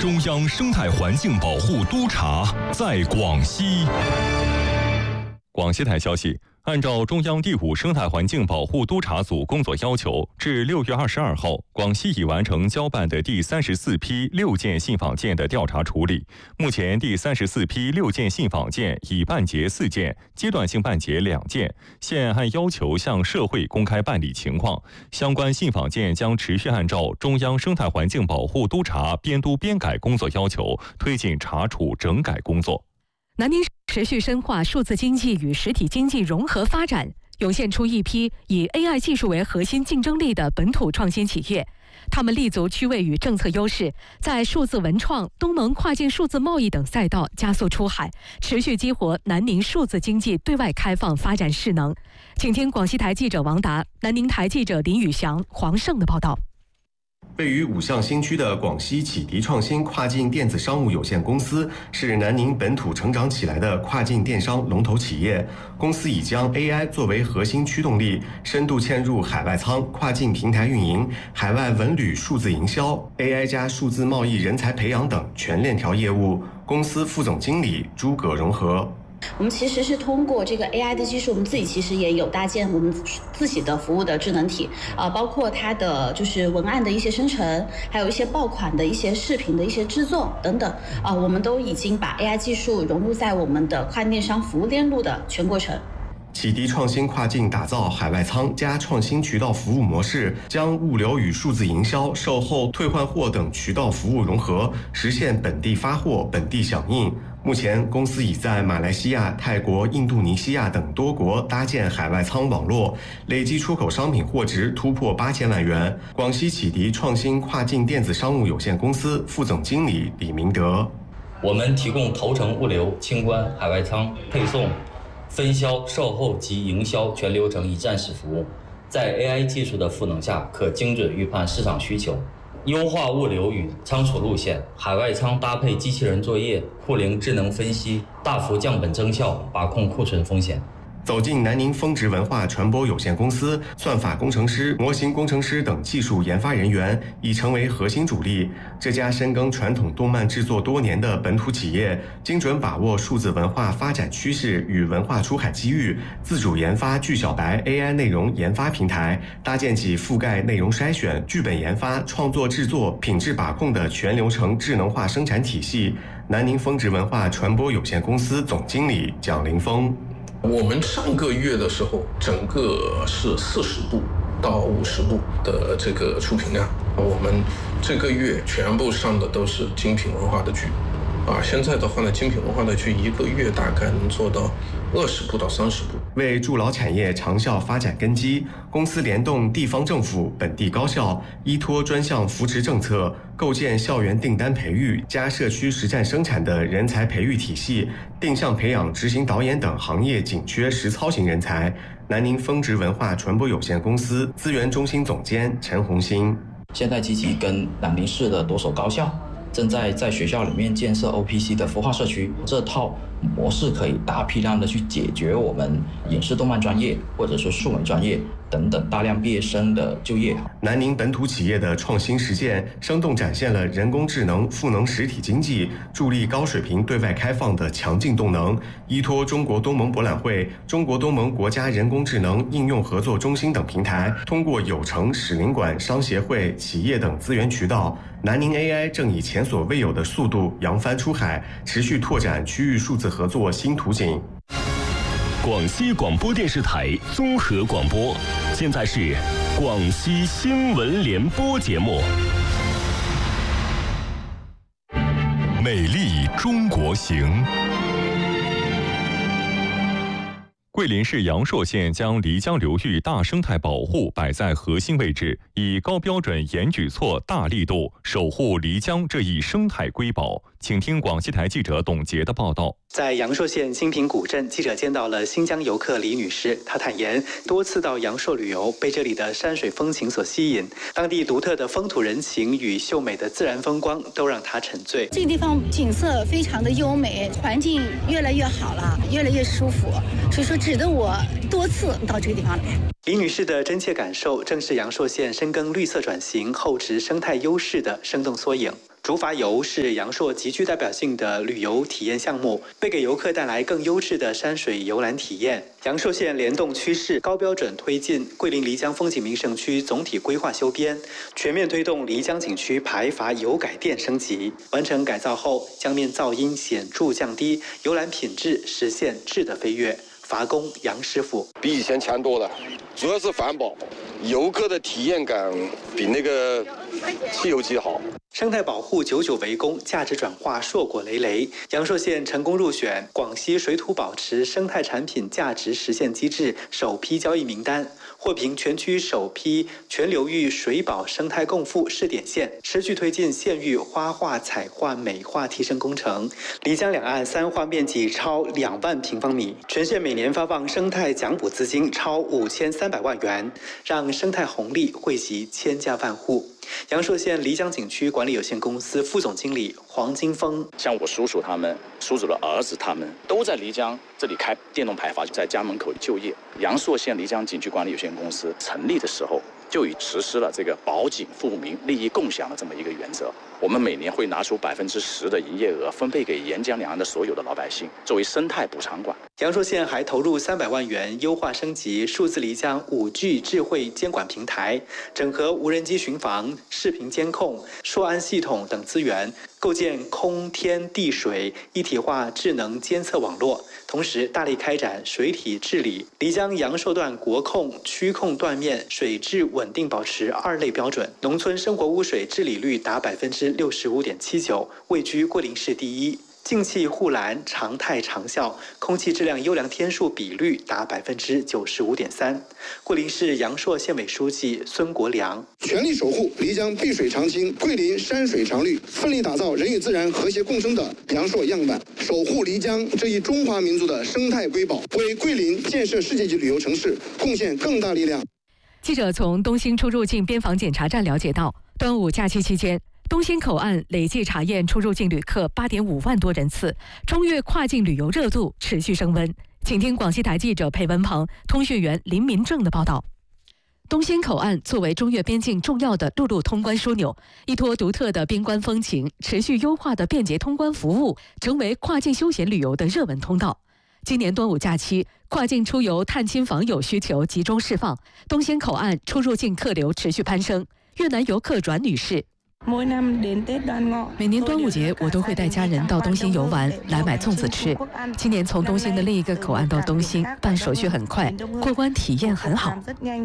中央生态环境保护督察在广西。广西台消息，按照中央第5生态环境保护督察组工作要求，至6月22号，广西已完成交办的第34批6件信访件的调查处理。目前，第34批6件信访件已办结4件，阶段性办结2件。现按要求向社会公开办理情况，相关信访件将持续按照中央生态环境保护督察编督编改工作要求，推进查处整改工作。 南宁持续深化数字经济与实体经济融合发展，涌现出一批以 AI 技术为核心竞争力的本土创新企业。他们立足区位与政策优势，在数字文创、东盟跨境数字贸易等赛道加速出海，持续激活南宁数字经济对外开放发展势能。请听广西台记者王达、南宁台记者林宇翔、黄胜的报道。 位于五巷新区的广西启迪创新跨境电子商务有限公司是南宁本土成长起来的跨境电商龙头企业。公司已将 AI 作为核心驱动力，深度嵌入海外仓、跨境平台运营、海外文旅数字营销、AI 加数字贸易人才培养等全链条业务。公司副总经理诸葛融合。 我们其实是通过这个 AI 的技术，我们自己其实也有搭建我们自己的服务的智能体，包括它的就是文案的一些生成，还有一些爆款的一些视频的一些制作等等，我们都已经把 AI 技术融入在我们的跨境电商服务链路的全过程。 启迪创新跨境打造海外仓加创新渠道服务模式，将物流与数字营销、售后退换货等渠道服务融合，实现本地发货、本地响应。目前，公司已在马来西亚、泰国、印度尼西亚等多国搭建海外仓网络，累计出口商品货值突破8000万元。广西启迪创新跨境电子商务有限公司副总经理李明德： 我们提供头程物流、清关、海外仓、配送、分销、售后及营销全流程一站式服务，在 AI 技术的赋能下，可精准预判市场需求，优化物流与仓储路线，海外仓搭配机器人作业、库灵智能分析，大幅降本增效，把控库存风险。 走进南宁峰值文化传播有限公司，算法工程师、模型工程师等技术研发人员已成为核心主力。这家深耕传统动漫制作多年的本土企业，精准把握数字文化发展趋势与文化出海机遇，自主研发聚小白 AI 内容研发平台，搭建起覆盖内容筛选、剧本研发、创作制作、品质把控的全流程智能化生产体系。南宁峰值文化传播有限公司总经理蒋凌峰： 我们上个月的时候，整个是40部到50部的这个出品量。我们这个月全部上的都是精品文化的剧，现在的话呢，精品文化的剧一个月大概能做到20部到30部。 为筑牢产业长效发展根基，公司联动地方政府、本地高校，依托专项扶持政策，构建校园订单培育加社区实战生产的人才培育体系，定向培养执行导演等行业紧缺实操型人才。南宁峰值文化传播有限公司资源中心总监陈红星： 现在积极跟南宁市的多所高校正在学校里面建设 OPC 的孵化社区，这套模式可以大批量的去解决我们影视动漫专业或者说数媒专业等等大量毕业生的就业。 南宁本土企业的创新实践，生动展现了人工智能赋能实体经济、助力高水平对外开放的强劲动能。依托中国东盟博览会、中国东盟国家人工智能应用合作中心等平台，通过有成、使领馆、商协会、企业等资源渠道，南宁 AI 正以前所未有的速度扬帆出海，持续拓展区域数字合作新途径。 广西广播电视台综合广播，现在是广西新闻联播节目。美丽中国行。桂林市阳朔县将漓江流域大生态保护摆在核心位置，以高标准、严举措、大力度守护漓江这一生态瑰宝。请听广西台记者董洁的报道。 在阳朔县新平古镇，记者见到了新疆游客李女士。她坦言，多次到阳朔旅游，被这里的山水风情所吸引，当地独特的风土人情与秀美的自然风光都让她沉醉。 这个地方景色非常的优美，环境越来越好了，越来越舒服，所以说值得我多次到这个地方来。 李女士的真切感受，正是阳朔县深耕绿色转型、厚植生态优势的生动缩影。 竹筏游是阳朔极具代表性的旅游体验项目，为给游客带来更优质的山水游览体验。阳朔县联动趋势，高标准推进桂林漓江风景名胜区总体规划修编，全面推动漓江景区排筏游改电升级。完成改造后，江面噪音显著降低，游览品质实现质的飞跃。筏工杨师傅比以前强多了，主要是环保，游客的体验感比那个汽油机好。 生态保护久久为功，价值转化硕果累累。阳朔县成功入选广西水土保持生态产品价值实现机制首批交易名单，获评全区首批全流域水保生态共富试点县，持续推进县域花卉彩画美化提升工程。漓江两岸三化面积超2万平方米，全县每年发放生态奖补资金超5300万元，让生态红利惠及千家万户。阳朔县漓江景区管理有限公司副总经理黄金峰， 像我叔叔他们、叔叔的儿子他们都在漓江这里开电动排筏，在家门口就业。阳朔县漓江景区管理有限公司成立的时候，就已实施了这个保景富民、利益共享的这么一个原则。我们每年会拿出10%的营业额分配给沿江两岸的所有的老百姓，作为生态补偿款。 阳朔县还投入300万元优化升级数字漓江5G 智慧监管平台，整合无人机巡防、视频监控、硕安系统等资源，构建空天地水一体化智能监测网络，同时大力开展水体治理。漓江阳朔段国控、区控段面水质稳定保持2类标准，农村生活污水治理率达65.79%，位居桂林市第一。净气护栏常态长效，空气质量优良天数比率达95.3%。桂林市阳朔县委书记孙国良： 全力守护漓江碧水长青，桂林山水常绿，奋力打造人与自然和谐共生的阳朔样板，守护漓江这一中华民族的生态瑰宝，为桂林建设世界级旅游城市贡献更大力量。 记者从东兴出入境边防检查站了解到，端午假期期间，东兴口岸累计查验出入境旅客8.5万多人次，中越跨境旅游热度持续升温。请听广西台记者裴文鹏、通讯员林民正的报道。东兴口岸作为中越边境重要的陆路通关枢纽，依托独特的边关风情，持续优化的便捷通关服务，成为跨境休闲旅游的热门通道。今年端午假期，跨境出游探亲访友需求集中释放，东兴口岸出入境客流持续攀升。越南游客阮女士：每年端午节，我都会带家人到东兴游玩，来买粽子吃。今年从东兴的另一个口岸到东兴，办手续很快，过关体验很好。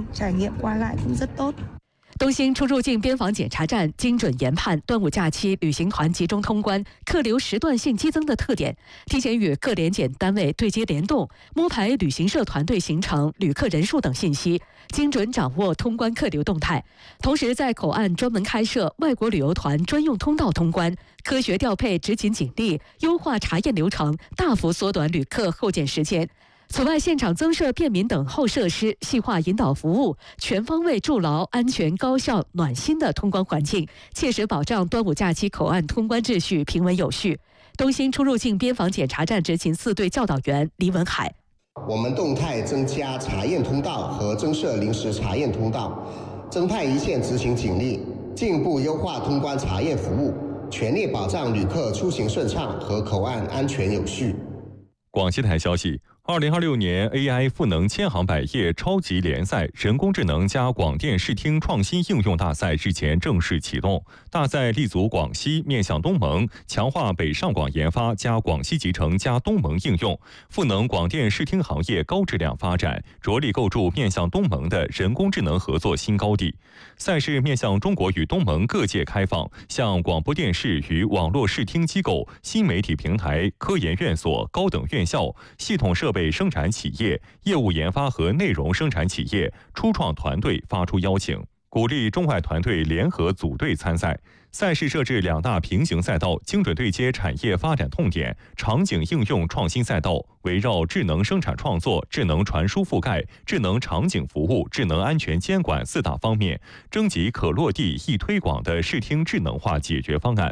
东兴出入境边防检查站精准研判端午假期旅行团集中通关、客流时段性激增的特点，提前与各联检单位对接联动，摸排旅行社团队行程、旅客人数等信息，精准掌握通关客流动态。同时，在口岸专门开设外国旅游团专用通道通关，科学调配执勤警力，优化查验流程，大幅缩短旅客候检时间。此外，现场增设便民等候设施，细化引导服务，全方位筑牢安全、高效、暖心的通关环境，切实保障端午假期口岸通关秩序平稳有序。东兴出入境边防检查站执勤4队教导员李文海： 我们动态增加查验通道和增设临时查验通道，增派一线执勤警力，进一步优化通关查验服务，全力保障旅客出行顺畅和口岸安全有序。 广西台消息，2026年 AI 赋能千行百业超级联赛人工智能加广电视听创新应用大赛日前正式启动。大赛立足广西，面向东盟，强化北上广研发加广西集成加东盟应用，赋能广电视听行业高质量发展，着力构筑面向东盟的人工智能合作新高地。赛事面向中国与东盟各界开放，向广播电视与网络视听机构、新媒体平台、科研院所、高等院校、系统设备生产企业、业务研发和内容生产企业、初创团队发出邀请，鼓励中外团队联合组队参赛。赛事设置2大平行赛道，精准对接产业发展痛点，场景应用创新赛道，围绕智能生产创作、智能传输覆盖、智能场景服务、智能安全监管4大方面，征集可落地易推广的视听智能化解决方案。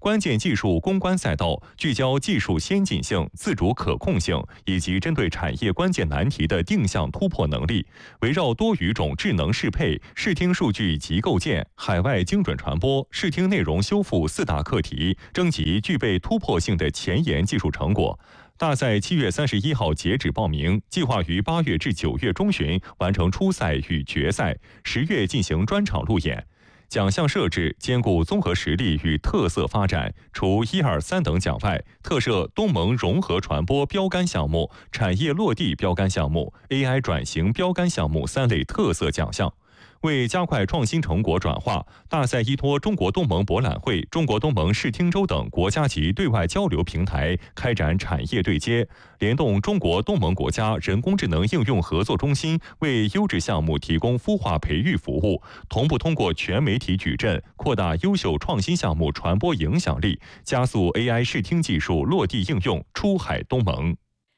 关键技术攻关赛道，聚焦技术先进性、自主可控性以及针对产业关键难题的定向突破能力，围绕多语种智能适配、视听数据集构建、海外精准传播、视听内容修复4大课题，征集具备突破性的前沿技术成果。大赛7月31号截止报名，计划于8月至9月中旬完成初赛与决赛，10月进行专场路演。奖项设置兼顾综合实力与特色发展，除1、2、3等奖外，特设东盟融合传播标杆项目、产业落地标杆项目、AI 转型标杆项目3类特色奖项。为加快创新成果转化，大赛依托中国东盟博览会、中国东盟视听周等国家级对外交流平台开展产业对接，联动中国东盟国家人工智能应用合作中心为优质项目提供孵化培育服务，同步通过全媒体矩阵扩大优秀创新项目传播影响力，加速 AI 视听技术落地应用出海东盟。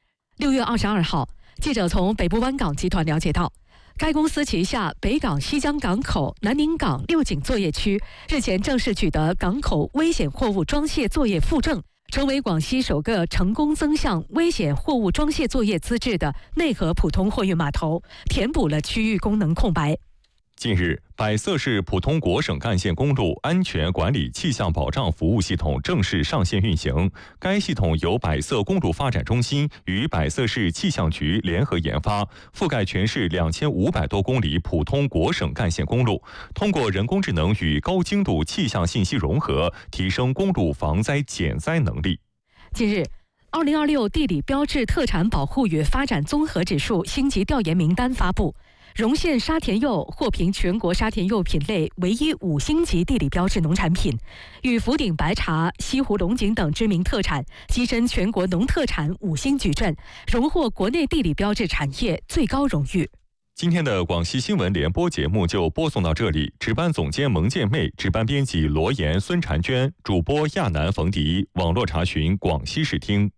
6月22号，记者从北部湾港集团了解到，该公司旗下北港西江港口、南宁港6井作业区日前正式取得港口危险货物装卸作业附证，成为广西首个成功增项危险货物装卸作业资质的内河普通货运码头，填补了区域功能空白。 近日，百色市普通国省干线公路安全管理气象保障服务系统正式上线运行。该系统由百色公路发展中心与百色市气象局联合研发，覆盖全市2500多公里普通国省干线公路，通过人工智能与高精度气象信息融合，提升公路防灾减灾能力。 近日，2026地理标志特产保护与发展综合指数星级调研名单发布。荣县沙田柚获评全国沙田柚品类唯一5星级地理标志农产品，与福鼎白茶、西湖龙井等知名特产跻身全国农特产5星矩阵，荣获国内地理标志产业最高荣誉。 今天的广西新闻联播节目就播送到这里，值班总监蒙建妹，值班编辑罗岩、孙婵娟，主播亚楠、冯迪，网络查询广西视听。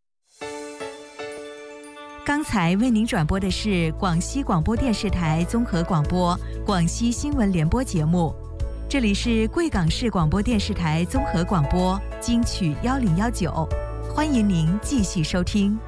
刚才为您转播的是广西广播电视台综合广播广西新闻联播节目，这里是贵港市广播电视台综合广播金曲1019，欢迎您继续收听。